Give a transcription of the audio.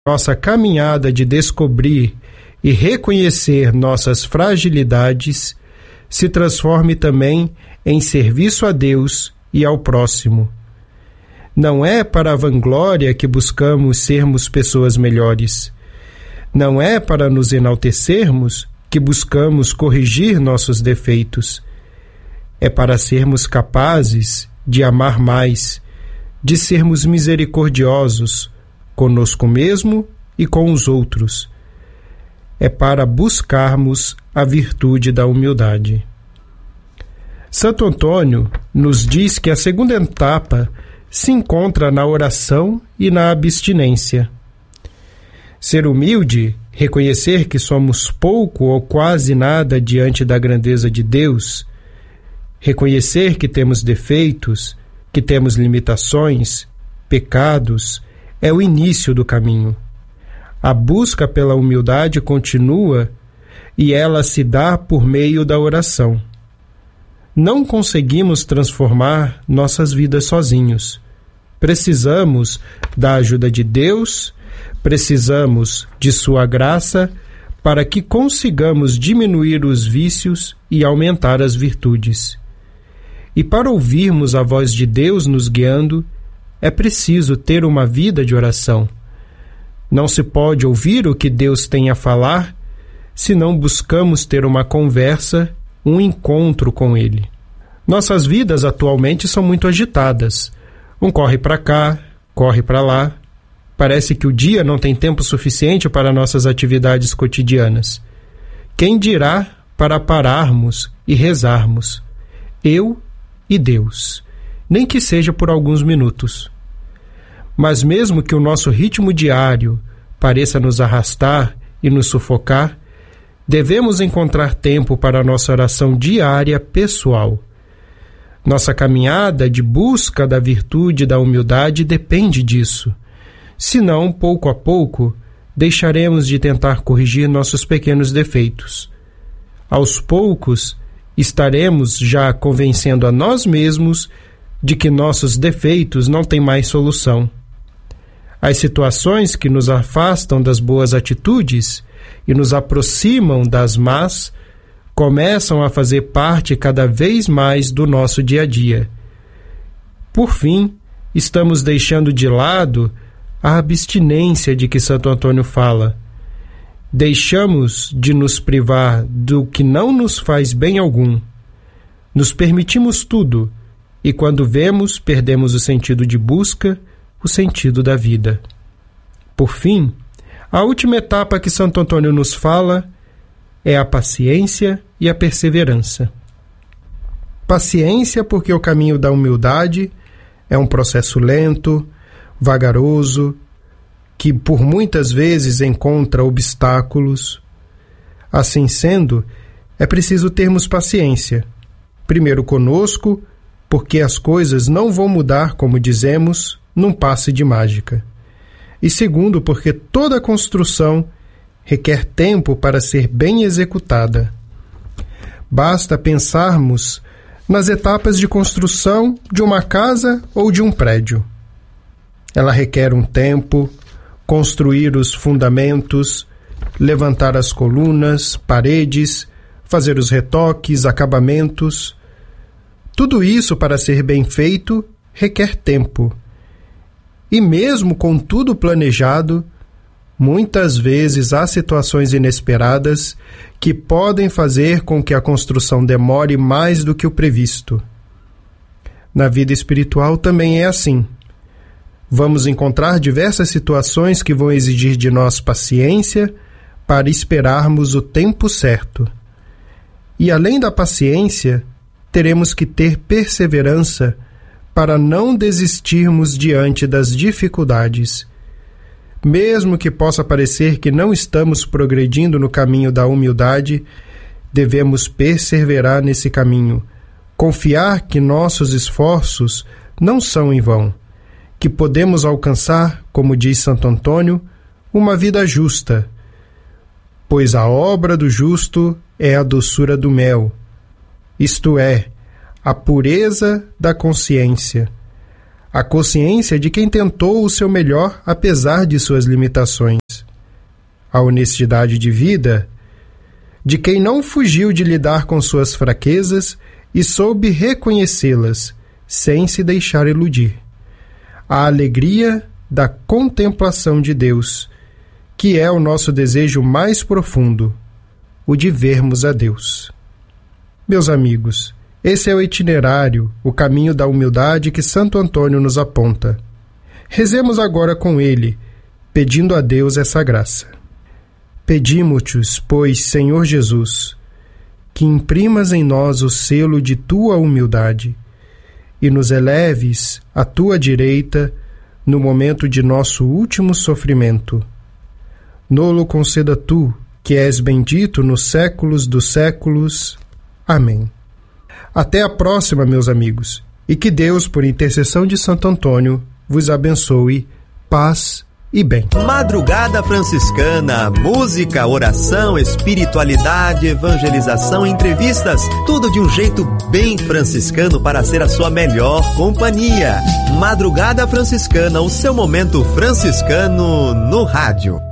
nossa caminhada de descobrir e reconhecer nossas fragilidades se transforme também em serviço a Deus e ao próximo. Não é para a vanglória que buscamos sermos pessoas melhores. Não é para nos enaltecermos que buscamos corrigir nossos defeitos. É para sermos capazes de amar mais, de sermos misericordiosos conosco mesmo e com os outros. É para buscarmos a virtude da humildade. Santo Antônio nos diz que a segunda etapa se encontra na oração e na abstinência. Ser humilde, reconhecer que somos pouco ou quase nada diante da grandeza de Deus, reconhecer que temos defeitos, que temos limitações, pecados, é o início do caminho. A busca pela humildade continua e ela se dá por meio da oração. Não conseguimos transformar nossas vidas sozinhos. Precisamos da ajuda de Deus, precisamos de sua graça para que consigamos diminuir os vícios e aumentar as virtudes. E para ouvirmos a voz de Deus nos guiando, é preciso ter uma vida de oração. Não se pode ouvir o que Deus tem a falar se não buscamos ter uma conversa, um encontro com Ele. Nossas vidas atualmente são muito agitadas. Um corre para cá, corre para lá. Parece que o dia não tem tempo suficiente para nossas atividades cotidianas. Quem dirá para pararmos e rezarmos? Eu e Deus, nem que seja por alguns minutos. Mas mesmo que o nosso ritmo diário pareça nos arrastar e nos sufocar, devemos encontrar tempo para a nossa oração diária pessoal. Nossa caminhada de busca da virtude e da humildade depende disso. Senão, pouco a pouco, deixaremos de tentar corrigir nossos pequenos defeitos. Aos poucos, estaremos já convencendo a nós mesmos de que nossos defeitos não têm mais solução. As situações que nos afastam das boas atitudes e nos aproximam das más começam a fazer parte cada vez mais do nosso dia a dia. Por fim, estamos deixando de lado a abstinência de que Santo Antônio fala. Deixamos de nos privar do que não nos faz bem algum. Nos permitimos tudo e, quando vemos, perdemos o sentido de busca, o sentido da vida. Por fim, a última etapa que Santo Antônio nos fala é a paciência e a perseverança. Paciência porque o caminho da humildade é um processo lento, vagaroso, que por muitas vezes encontra obstáculos. Assim sendo, é preciso termos paciência. Primeiro conosco, porque as coisas não vão mudar, como dizemos, num passe de mágica. E segundo, porque toda construção requer tempo para ser bem executada. Basta pensarmos nas etapas de construção de uma casa ou de um prédio. Ela requer um tempo, construir os fundamentos, levantar as colunas, paredes, fazer os retoques, acabamentos. Tudo isso, para ser bem feito, requer tempo. E mesmo com tudo planejado, muitas vezes há situações inesperadas que podem fazer com que a construção demore mais do que o previsto. Na vida espiritual também é assim. Vamos encontrar diversas situações que vão exigir de nós paciência para esperarmos o tempo certo. E além da paciência, teremos que ter perseverança para não desistirmos diante das dificuldades. Mesmo que possa parecer que não estamos progredindo no caminho da humildade, devemos perseverar nesse caminho, confiar que nossos esforços não são em vão, que podemos alcançar, como diz Santo Antônio, uma vida justa, pois a obra do justo é a doçura do mel, isto é, a pureza da consciência, a consciência de quem tentou o seu melhor apesar de suas limitações, a honestidade de vida de quem não fugiu de lidar com suas fraquezas e soube reconhecê-las sem se deixar iludir, a alegria da contemplação de Deus, que é o nosso desejo mais profundo, o de vermos a Deus. Meus amigos, esse é o itinerário, o caminho da humildade que Santo Antônio nos aponta. Rezemos agora com ele, pedindo a Deus essa graça. Pedimos-te, pois, Senhor Jesus, que imprimas em nós o selo de tua humildade e nos eleves à tua direita no momento de nosso último sofrimento. Nolo conceda tu, que és bendito nos séculos dos séculos. Amém. Até a próxima, meus amigos, e que Deus, por intercessão de Santo Antônio, vos abençoe, paz e bem. Madrugada Franciscana, música, oração, espiritualidade, evangelização, entrevistas, tudo de um jeito bem franciscano para ser a sua melhor companhia. Madrugada Franciscana, o seu momento franciscano no rádio.